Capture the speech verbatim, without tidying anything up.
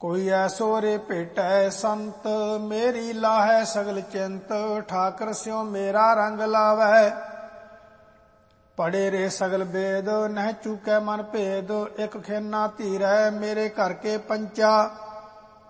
कोई ऐसो रे भेटै संत, मेरी लाहै सगल चिंत। ठाकर स्यों मेरा रंग लावै, पढ़े रे सगल वेद। नह चूकै मन भेद, एक खेना धीरै। मेरे घर के पंचा